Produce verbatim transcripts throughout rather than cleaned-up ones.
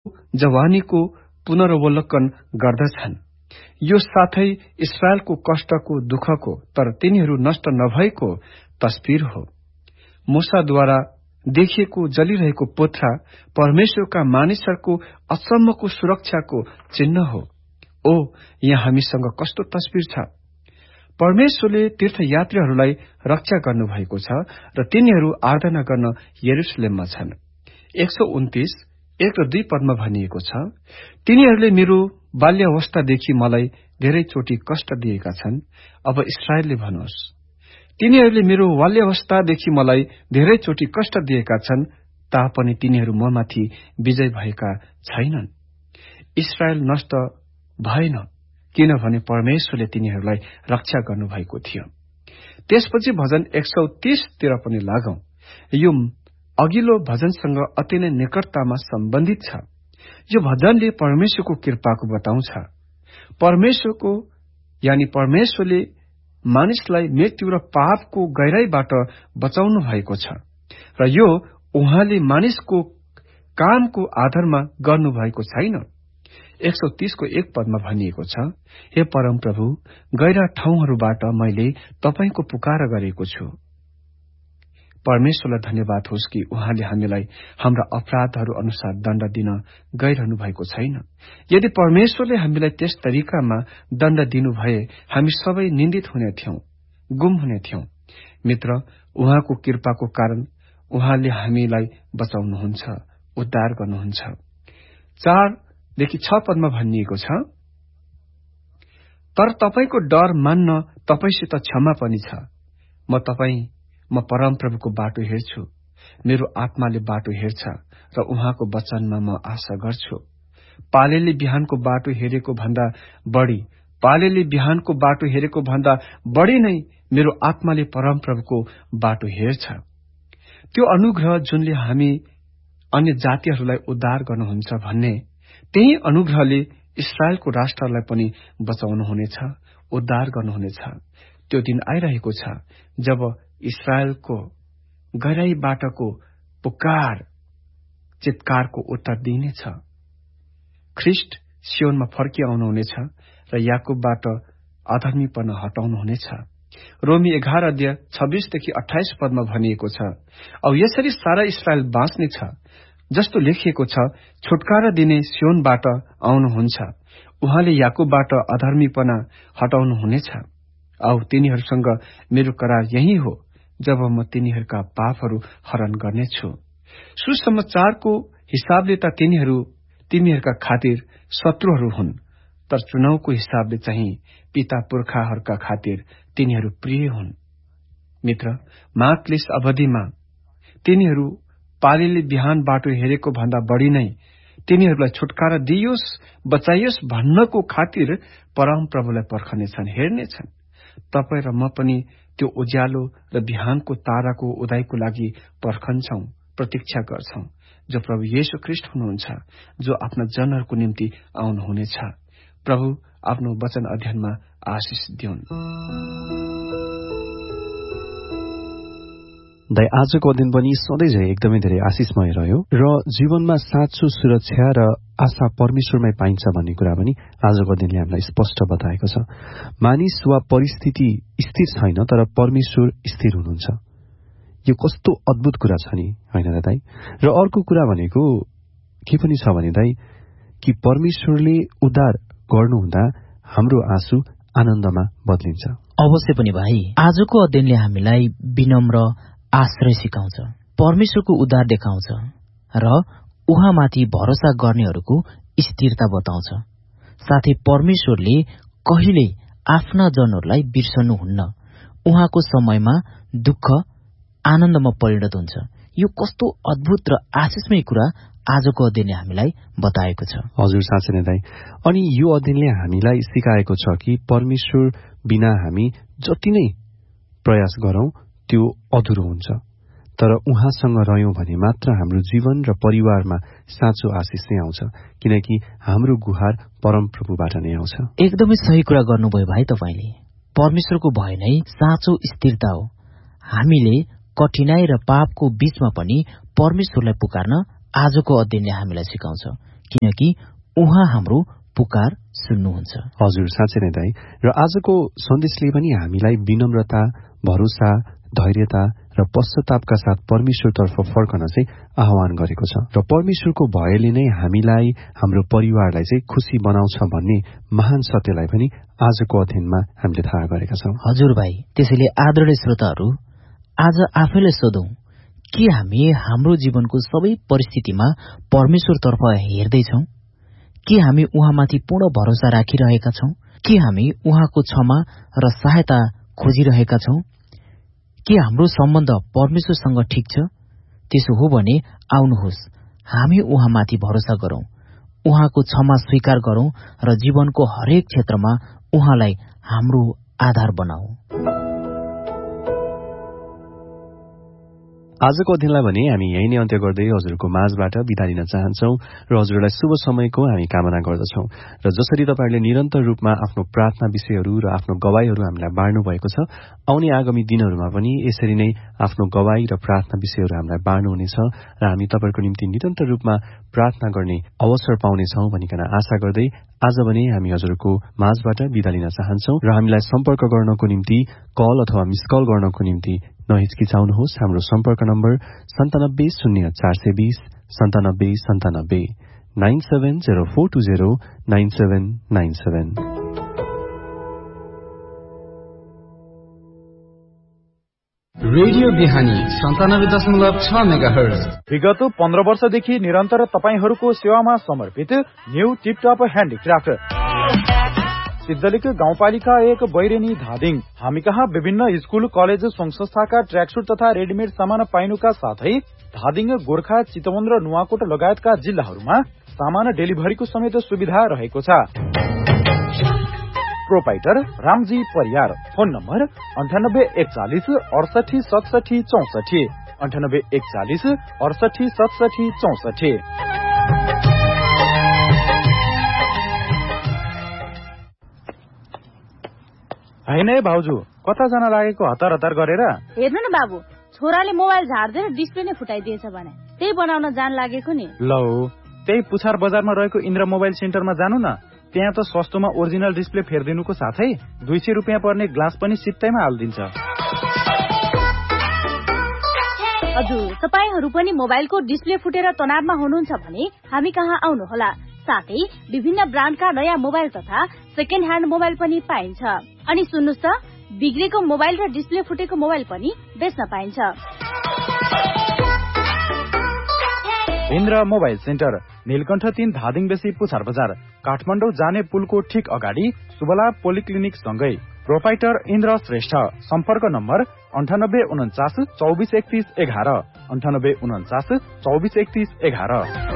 जवानीको पुनरावलोकन गर्दछन्। यो साथै इस्राएलको कष्टको दुःखको तर तिनीहरू नष्ट नभएको तस्बिर हो। मूसाद्वारा देखिएको जलिरहेको पोथ्रा परमेश्वरका मानिसहरूको अचम्मको सुरक्षाको चिन्ह हो। ओ यहाँ हामीसँग कस्तो तस्बिर छ। परमेश्वरले तीर्थयात्रीहरूलाई रक्षा गर्नुभएको छ र तिनीहरू आराधना गर्न यरुशलेममा छन्। एक सौ उन्तीस एक र दुई पदमा भनिएको छ, तिनीहरूले मेरो बाल्यावस्थादेखि मलाई धेरै चोटि कष्ट दिएका छन्। अब इस्राएलले भनोस्, तिनीहरूले मेरो बाल्यावस्थादेखि मलाई धेरै चोटि कष्ट दिएका छन्, तापनि तिनीहरू ममाथि विजय भएका छैनन्। इस्राएल नष्ट भएन, किनभने परमेश्वरले तिनीहरूलाई रक्षा गर्नुभएको थियो। त्यसपछि भजन एक सौ तीसतिर पनि लागौं। यो अघिल्लो भजनसँग अति नै निकटतामा सम्बन्धित छ। यो भजनले परमेश्वरको कृपाको बताउँछ। परमेश्वरको यानी परमेश्वरले मानिसलाई मृत्यु र पापको गहिराईबाट बचाउनु भएको छ र यो उहाँले मानिसको कामको आधारमा गर्नुभएको छैन। एक सौ तीसको एक पदमा भनिएको छ, हे परम प्रभु, गहिरा ठाउँहरूबाट मैले तपाईको पुकार गरेको छु। परमेश्वरलाई धन्यवाद होस् कि उहाँले हामीलाई हाम्रा अपराधहरू अनुसार दण्ड दिन गइरहनु भएको छैन। यदि परमेश्वरले हामीलाई त्यस तरिकामा दण्ड दिनु भए हामी सबै निन्दित हुने थियौं, गुम हुने थियौं। मित्र, उहाँको कृपाको कारण उहाँले हामीलाई बचाउनुहुन्छ, उद्धार गर्नुहुन्छ। चारदेखि छ पदमा भनिएको छ, तर तपाईको डर मान्न तपाईसित क्षमा पनि छ। म तपाई म परमप्रभुको बाटो हेर्छु, मेरो आत्माले बाटो हेर्छ र उहाँको वचनमा म आशा गर्छु। पालेले बिहानको बाटो हेरेको भन्दा बढी पालेले बिहानको बाटो हेरेको भन्दा बढी नै मेरो आत्माले परमप्रभुको बाटो हेर्छ। त्यो अनुग्रह जुनले हामी अन्य जातिहरूलाई उद्धार गर्नुहुन्छ भन्ने, त्यही अनुग्रहले इस्राएलको राष्ट्रलाई पनि बचाउनुहुनेछ, उद्धार गर्नुहुनेछ। त्यो दिन आइरहेको छ जब इस्राएलको गहिराईबाटको पुकार चित्कारको उत्तर दिइनेछ। ख्रिस्ट सियोनमा फर्की आउनुहुनेछ र याकुबबाट अधर्मीपना हटाउनुहुनेछ। रोमी एघार अध्याय छब्बीसदेखि अठाइस पदमा भनिएको छ, औ यसरी सारा इस्राएल बाँच्नेछ, जस्तो लेखिएको छ, छुटकारा दिने सियोनबाट आउनुहुन्छ, उहाँले याकुबबाट अधर्मीपना हटाउनुहुनेछ। औ तिनीहरूसँग मेरो करार यही हो, जब म तिनीहरूका पापहरू हरण गर्नेछु। सुसमाचारको हिसाबले त तिनीहरू तिमीहरूका खातिर शत्रुहरू हुन्, तर चुनावको हिसाबले चाहिँ पिता पुर्खाहरूका खातिर तिनीहरू प्रिय हुन्। मित्र, महाक्लेश अवधिमा तिनीहरू पालीले बिहान बाटो हेरेको भन्दा बढी नै तिनीहरूलाई छुटकारा दियोस्, बचाइयोस् भन्नको खातिर परम प्रभुलाई पर्खनेछन्, हेर्नेछन्। तपाईँ र म पनि त्यो उज्यालो र बिहानको ताराको उदयको लागि पर्खन्छौं, प्रतीक्षा गर्छौं, जो प्रभु येशू ख्रिस्ट हुनुहुन्छ, जो आफ्ना जनहरूको निम्ति आउनुहुनेछ। प्रभु आफ्नो वचन अध्ययनमा आशिष दिउन्। दाइ, आजको अध्ययन पनि सधैँ झै एकदमै धेरै आशिषमय रह्यो र जीवनमा साँचो सुरक्षा र आशा परमेश्वरमै पाइन्छ भन्ने कुरा पनि आजको अध्ययनले हामीलाई स्पष्ट बताएको छ। मानिस वा परिस्थिति स्थिर छैन, तर परमेश्वर स्थिर हुनुहुन्छ। यो कस्तो अद्भुत कुरा छ नि, होइन र दाइ? र अर्को कुरा भनेको के पनि छ भने दाइ, कि परमेश्वरले उद्धार गर्नुहुँदा हाम्रो आँसु आनन्दमा बदलिन्छ। अवश्य पनि भाइ, आजको अध्ययनले हामीलाई विनम्र आश्रय सिकाउँछ, परमेश्वरको उद्धार देखाउँछ र उहाँमाथि भरोसा गर्नेहरूको स्थिरता बताउँछ। साथै परमेश्वरले कहिल्यै आफ्ना जनहरूलाई बिर्सनुहुन्न। उहाँको समयमा दुःख आनन्दमा परिणत हुन्छ। यो कस्तो अद्भुत र आशिषमय कुरा आजको अध्ययनले हामीलाई बताएको छ। हजुर, साँच्चै नै दाइ। अनि यो अध्ययनले हामीलाई सिकाएको छ कि परमेश्वर बिना हामी जति नै प्रयास गरौं त्यो अधुरो हुन्छ, तर उहाँसँग रह्यौं भने मात्र हाम्रो जीवन र परिवारमा साँचो आशिष नै आउँछ, किनकि हाम्रो गुहार परमप्रभुबाट नै आउँछ। एकदमै सही कुरा गर्नुभयो भाइ तपाईले। परमेश्वरको भय नै साँचो स्थिरता हो। हामीले कठिनाई र पापको बीचमा पनि परमेश्वरलाई पुकार्न आजको अध्ययनले हामीलाई सिकाउँछ, किनकि उहाँ हाम्रो पुकार सुन्नुहुन्छ। हजुर, साँच्चै नै दाइ। र आजको सन्देशले पनि हामीलाई विनम्रता, भरोसा, धैर्यता र पश्चातापका साथ परमेश्वरतर्फ फर्कन चाहिँ आह्वान गरेको छ। र परमेश्वरको भयले नै हामीलाई, हाम्रो परिवारलाई चाहिँ खुसी बनाउँछ भन्ने महान सत्यलाई पनि आजको अध्ययनमा हामीले थाहा गरेका छौँ। हजुर भाइ, त्यसैले आदरणीय श्रोताहरू, आज आफैलाई सोधौं, के हामी हाम्रो जीवनको सबै परिस्थितिमा परमेश्वरतर्फ हेर्दैछौँ? के हामी उहाँमाथि पूर्ण भरोसा राखिरहेका छौँ? के हामी उहाँको क्षमा र सहायता खोजिरहेका छौँ? के हाम्रो सम्बन्ध परमेश्वरसँग ठिक छ? त्यसो हो भने आउनुहोस्, हामी उहाँमाथि भरोसा गरौं, उहाँको क्षमा स्वीकार गरौं र जीवनको हरेक क्षेत्रमा उहाँलाई हाम्रो आधार बनाऊ। आजको अध्ययनलाई भने हामी यही नै अन्त्य गर्दै हजुरको माझबाट बिदा लिन चाहन्छौं र हजुरलाई शुभ समयको हामी कामना गर्दछौं। र जसरी तपाईहरुले निरन्तर रूपमा आफ्नो प्रार्थना विषयहरू र आफ्नो गवाईहरू हामीलाई बाँड्नु भएको छ, आउने आगामी दिनहरूमा पनि यसरी नै आफ्नो गवाई र प्रार्थना विषयहरू हामीलाई बाँड्नु हुनेछ र हामी तपाईहरुको निम्ति निरन्तर रूपमा प्रार्थना गर्ने अवसर पाउनेछौं भनिकन आशा गर्दै आज भने हामी हजुरको माझबाट बिदा लिन चाहन्छौं र हामीलाई सम्पर्क गर्नको निम्ति कल अथवा मिस कल गर्नको निम्ति नहिचकिचाउनुहोस्। हाम्रो सम्पर्क नम्बर सन्तानब्बे शून्य चार सय बीस सन्तानब्बे सन्तानब्बे nine seven zero four two zero nine seven nine seven. Radio बिहानी सन्तानब्बे दशमलव छ मेगा हर्ज। विगत पन्ध्र वर्षदेखि निरन्तर तपाईहरूको सेवामा समर्पित न्यू टिपटप ह्यान्डिक्राफ्ट सिद्धलिक गाउँपालिका एक बैरेनी धादिङ। हामी कहाँ विभिन्न स्कूल, कलेज, संघ संस्थाका ट्र्याकसूट तथा रेडिमेड सामान पाइनुका साथै धादिङ, गोर्खा, चितवन र नुवाकोट लगायतका जिल्लाहरूमा सामान डेलिभरीको समेत सुविधा रहेको छ। Proprietor Ramji Pariyar. Phone number अन्ठानब्बे एकचालिस अडसठी सतसठी चौसठी अन्ठानब्बे एकचालिस अडसठी सतसठी चौसठी। होइन है भाउजू, कता जान लागेको हतार हतार गरेर? हेर्नु न बाबु, छोराले मोबाइल झार्दै डिस्प्ले नै फुटाइदिएछ भने त्यही बनाउन जान लागेको नि। लौ, त्यही पुछार बजारमा रहेको इन्द्र मोबाइल सेन्टरमा जानु न। त्यहाँ त सस्तोमा ओरिजिनल डिस्प्ले फेरिदिनुको साथै दुई सय रुपियाँ पर्ने ग्लास पनि सित्तैमा हालिदिन्छ। हजुर, तपाईहरू पनि मोबाइलको डिस्प्ले फुटेर तनावमा हुनुहुन्छ भने हामी कहाँ आउनुहोला। साथै विभिन्न ब्रान्डका नयाँ मोबाइल तथा सेकेन्ड ह्यान्ड मोबाइल पनि पाइन्छ। अनि सुन्नुस् त, बिग्रेको मोबाइल र डिस्प्ले फुटेको मोबाइल पनि बेच्न पाइन्छ। इन्द्र मोबाइल सेन्टर, नीलकण्ठ तीन, धादिङ बेसी, पुछार बजार, काठमाडौँ जाने पुलको ठिक अगाडि सुबला पोलिक्लिनिक सँगै। प्रोपाइटर इन्द्र श्रेष्ठ। सम्पर्क नम्बर अन्ठानब्बे उन्चास चौबिस एकतीस एघार अन्ठानब्बे उन्चास चौबिस एकतीस एघार।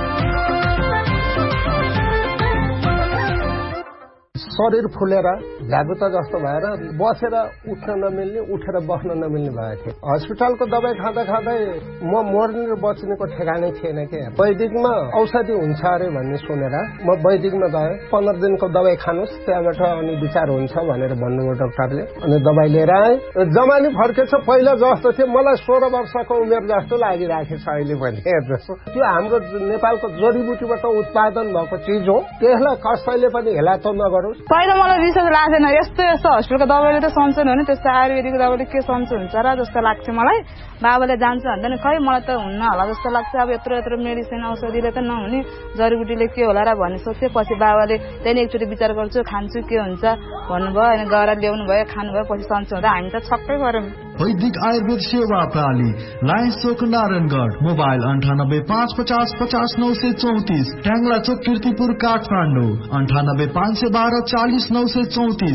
शरीर फुलेर भ्यागुता जस्तो भएर बसेर उठ्न नमिल्ने, उठेर बस्न नमिल्ने भएको थियो। हस्पिटलको दबाई खाँदा खाँदै म मर्ने र बच्नेको ठेगानै थिएन के। वैदिकमा औषधि हुन्छ अरे भन्ने सुनेर म वैदिकमा गएँ। पन्ध्र दिनको दबाई खानुहोस्, त्यहाँबाट अनि विचार हुन्छ भनेर भन्नुभयो डाक्टरले। अनि दबाई लिएर आएँ। जमानी फर्केछ, पहिला जस्तो थियो। मलाई सोह्र वर्षको उमेर जस्तो लागिराखेछ अहिले पनि। हेर्नुहोस्, त्यो हाम्रो नेपालको जडीबुटीबाट उत्पादन भएको चिज हो। त्यसलाई कसैले पनि हेलातो नगरोस्। पहिला मलाई विश्वास लाग्दैन, यस्तो यस्तो हस्पिटलको दबाईले त सन्चो हुने, त्यस्तो आयुर्वेदिक दबाईले के सन्चो हुन्छ र जस्तो लाग्थ्यो मलाई। बाबाले जान्छ भन्दैन, खै मलाई त हुन्न होला जस्तो लाग्छ। अब यत्रो यत्रो मेडिसिन औषधिले त नहुने, जडीबुटीले के होला र भन्ने सोच्थ्यो। पछि बाबाले त्यहाँदेखि एकचोटि विचार गर्छु, खान्छु, के हुन्छ भन्नुभयो। अनि गएर ल्याउनु भयो, खानुभयो, पछि सन्चो हुँदा हामी त छक्कै गऱ्यौँ। वैदिक आयुर्वेद सेवा प्रणाली, लायन्स चोक, नारायणगढ। मोबाइल अन्ठानब्बे पाँच पचास पचास नौ सय चौतिस। ट्याङ्ला चोक, किर्तिपुर, काठमाडौँ अन्ठानब्बे पाँच सय बाह्र चालिस नौ सय चौतिस।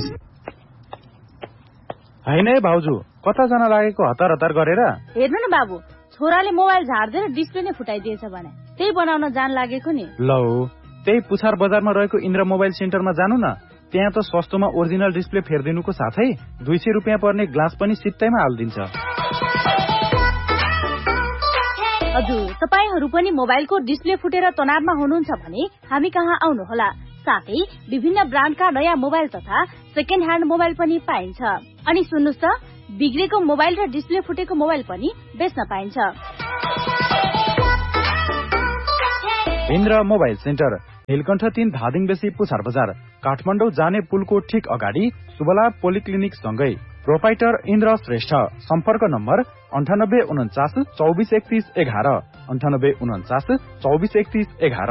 होइन है भाउजू, कता जान लागेको हतार हतार गरेर? हेर्नु न बाबु, छोराले मोबाइल झार्दै डिस्प्ले नै फुटाइदिएछ भने त्यही बनाउन जान लागेको नि। लौ, त्यही पुछार बजारमा रहेको इन्द्र मोबाइल सेन्टरमा जानु न। त्यहाँ त सस्तोमा ओरिजिनल डिस्प्ले फेरिदिनुको साथै दुई सय रुपियाँ पर्ने ग्लास पनि सित्तैमा हालिदिन्छ। हजुर, तपाईहरू पनि मोबाइलको डिस्प्ले फुटेर तनावमा हुनुहुन्छ भने हामी कहाँ आउनुहोला। साथै विभिन्न ब्रान्डका नयाँ मोबाइल तथा सेकेन्ड ह्यान्ड मोबाइल पनि पाइन्छ। अनि सुन्नुस् त, बिग्रेको मोबाइल र डिस्प्ले फुटेको मोबाइल पनि बेच्न पाइन्छ। इन्द्र मोबाइल सेन्टर नीलकण्ठ तीन धादिङ बेसी पुछार बजार काठमाडौँ जाने पुलको ठिक अगाडि सुबला पोलिक्लिनिक सँगै प्रोपाइटर इन्द्र श्रेष्ठ सम्पर्क नम्बर अन्ठानब्बे उन्चास चौबिस एकतीस एघार अन्ठानब्बे उन्चास चौबिस एकतीस एघार।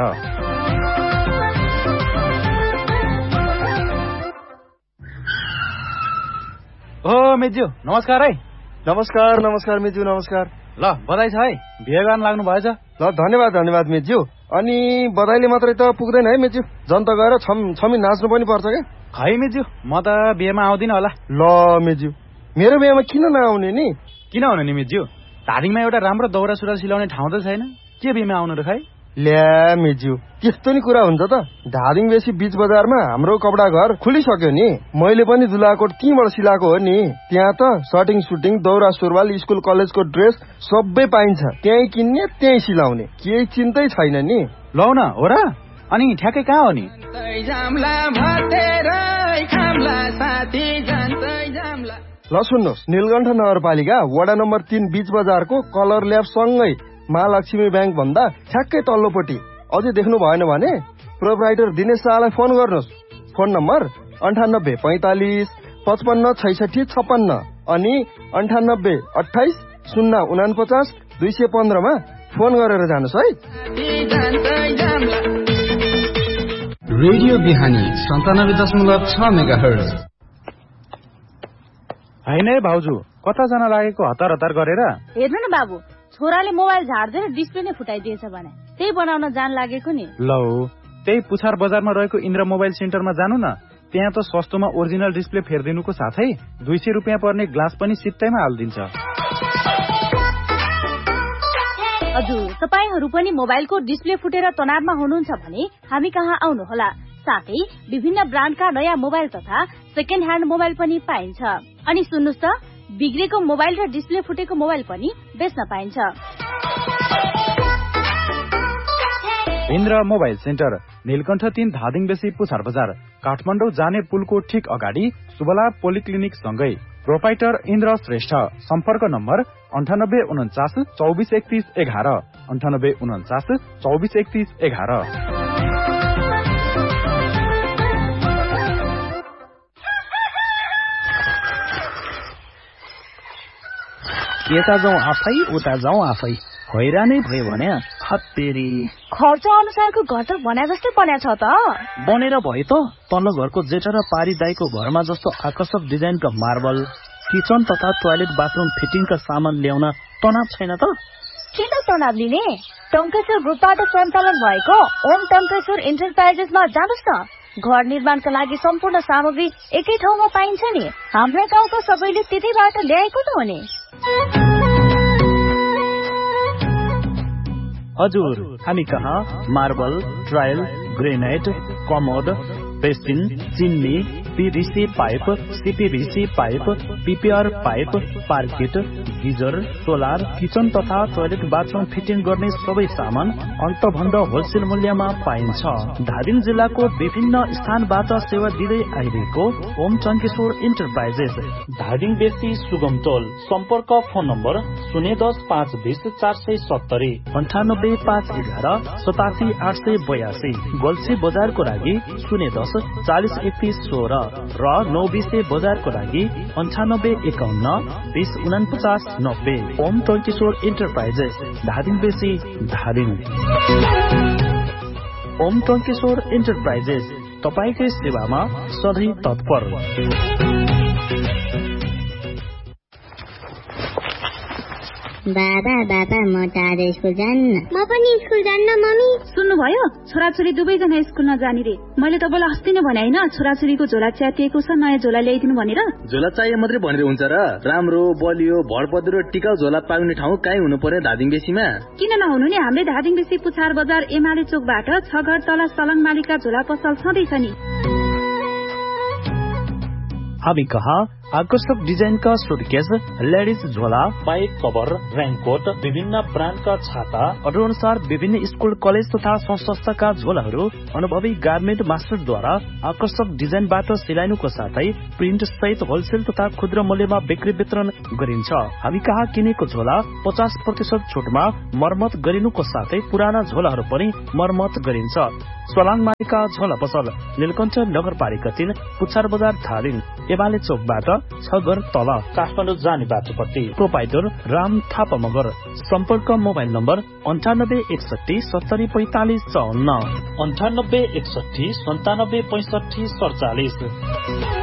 ओ मेज्यू नमस्कार है। नमस्कार नमस्कार मेज्यू नमस्कार। ल बधाई छ है, बिहे गर्न लाग्नु भएछ। ल धन्यवाद धन्यवाद मेज्यू। अनि बधाईले मात्रै त पुग्दैन है मेज्यू, जनता गएर छम छमी नाच्नु पनि पर्छ क्या। खै मेज्यू म त बिहेमा आउँदिन होला। ल मेज्यू मेरो बिहेमा किन नआउने नि? किन आउने नि मेज्यू, धादिङमा एउटा राम्रो दौरा सुरुवाल सिलाउने ठाउँ त छैन, के बिहेमा आउनु र खै? ल्या मेज्यू त्यस्तो नि कुरा हुन्छ त। धादिङ बेसी बीच बजारमा हाम्रो कपडा घर खुलिसक्यो नि, मैले पनि दुलाकोट त्यहीँबाट सिलाएको हो नि। त्यहाँ त सर्टिङ सुटिङ दौरा सुरुवाल स्कुल कलेजको ड्रेस सबै पाइन्छ, त्यहीँ किन्ने त्यहीँ सिलाउने, केही चिन्तै छैन नि। लौ न हो र। अनि ठ्याक्कै कहाँ हो नि? ल सुन्नुहोस्, नीलकण्ठ नगरपालिका वडा नम्बर तीन बीच बजारको कलर ल्याब सँगै महालक्ष्मी ब्याङ्क भन्दा ठ्याक्कै तल्लोपट्टि। अझै देख्नु भएन भने प्रोप्राइटर दिनेश शाहलाई फोन गर्नुहोस्। फोन नम्बर अन्ठानब्बे पैँतालिस पचपन्न छैसठी छप्पन्न अनि अन्ठानब्बे अठाइस शून्य उनापचास दुई सय पन्ध्रमा फोन गरेर जानुहोस् है। रेडियो बिहानी सन्तानब्बे दशमलव छ मेगा हर्ज। होइन है भाउजू, कता जान लागेको हतार हतार गरेर? हेर्नु न बाबु, छोराले मोबाइल झार्दै डिस्प्ले नै फुटाइदिएछ भने त्यही बनाउन जान लागेको नि। लौ त्यही पुछार बजारमा रहेको इन्द्र मोबाइल सेन्टरमा जानु न, त्यहाँ त सस्तोमा ओरिजिनल डिस्प्ले फेरिदिनुको साथै दुई सय रुपियाँ पर्ने ग्लास पनि सित्तैमा हालिदिन्छ। हजुर, तपाईहरू पनि मोबाइलको डिस्प्ले फुटेर तनावमा हुनुहुन्छ भने हामी कहाँ आउनुहोला। साथै विभिन्न ब्रान्डका नयाँ मोबाइल तथा सेकेन्ड ह्यान्ड मोबाइल पनि पाइन्छ। अनि सुन्नुहोस् त, बिग्रेको मोबाइल र डिस्प्ले फुटेको मोबाइल पनि बेच्न पाइन्छ। इन्द्र मोबाइल सेन्टर नीलकण्ठ तीन धादिङ बेसी पुछार बजार काठमाडौँ जाने पुलको ठिक अगाडि सुबला पोलिक्लिनिक सँगै प्रोपाइटर इन्द्र श्रेष्ठ सम्पर्क नम्बर अन्ठानब्बे उन्चास चौबिस एकतीस एघार अन्ठानब्बे उन्चास चौबिस एकतीस एघार। यता जाउँ आफै उता जाउँ आफै, हैरानै भयो भने हत्तेरी। खर्च अनुसारको घर त भने जस्तै बन्या छ त। बनेर भयो त, तल्लो घरको जेठा र पारी दाईको घरमा जस्तो आकर्षक डिजाइनका मार्बल, किचन तथा टोयलेट बाथरुम फिटिङका सामान ल्याउन तनाव छैन त? किन तनाव लिने? टङ्केश्वर ग्रुपबाट सञ्चालन भएको ओम टङ्केश्वर इन्टरप्राइजेसमा जानुहोस् न। घर निर्माणका लागि सम्पूर्ण सामग्री एकै ठाउँमा पाइन्छ नि। हाम्रो गाउँको सबैले त्यतैबाट ल्याएको त हो नि। हजुर, हामी कहाँ marble, tile, granite, commode, basin, chimney, PVC pipe, CPVC pipe, PPR pipe, पार्किट, geyser, solar, kitchen तथा टोयलेट बाथरुम फिटिङ गर्ने सबै सामान अन्तभन्दा होलसेल मूल्यमा पाइन्छ। धादिङ जिल्लाको विभिन्न स्थानबाट सेवा दिँदै आइरहेको ओम टङ्केश्वर इन्टरप्राइजेस धादिङ बेसी सुगम टोल। सम्पर्क फोन नम्बर शून्य दस पाँच बिस चार सय सत्तरी अन्ठानब्बे पाँच एघार सतासी आठ सय बयासी। गोल्सी बजारको लागि शून्य दस चालिस एकतिस सोह्र र नौ बिसे बजारको लागि अन्ठानब्बे एकाउन्न बिस उनापचास नब्बे। ओम टङ्केश्वर इन्टरप्राइजेस धादिङ बेसी धादिङ। ओम टङ्केश्वर इन्टरप्राइजेस तपाईकै सेवामा सधैँ तत्पर। बाबा बाबा म त आज स्कुल जान्न। म पनि स्कुल जान्न मम्मी। सुन्नुभयो, छोराछोरी दुवैजना स्कुल नजाने रे। मैले तपाईँलाई अस्ति नै भने होइन, छोराछोरीको झोला च्यातिएको छ, नयाँ झोला ल्याइदिनु भनेर। झोला चाहिए मात्रै भनेर हुन्छ र? राम्रो बलियो भरपद्रो टिकाउ झोला पाउने ठाउँ कहीँ हुनु पर्यो धादिङ बेसीमा? किन नहुनु नि, हामीले धादिङ बेसी पुछार बजार एमाले चोकबाट छ घर तल सलङ मालिका झोला पसल छँदैछ नि। हामी कहाँ आकर्षक डिजाइनका सुटकेस, लेडिज झोला, बाइक कभर, रेनकोट, विभिन्न ब्रान्डका छाता, अर्डर अनुसार विभिन्न स्कुल कलेज तथा संस्थाका झोलाहरू अनुभवी गार्मेन्ट मास्टरद्वारा आकर्षक डिजाइनबाट सिलाइनुको साथै प्रिन्ट सहित होलसेल तथा खुद्रा मूल्यमा बिक्री वितरण गरिन्छ। हामी कहाँ किनेको झोला पचास प्रतिशत छुटमा मर्मत गरिनुको साथै पुराना झोलाहरू पनि मर्मत गरिन्छ। सोलाङ मालिका झोला पसल, नीलकण्ठ नगरपालिका तीन, पुच्छार बजार धादिङ, एमाले चोकबाट छ घर तल, काठमाडौँ जाने बाटोपट्टि। प्रोपाइटर राम थापा मगर। सम्पर्क मोबाइल नम्बर अन्ठानब्बे एकसठी सत्तरी पैंतालिस चौन्न अन्ठानब्बे एकसठी सन्तानब्बे पैंसठी सडचालिस।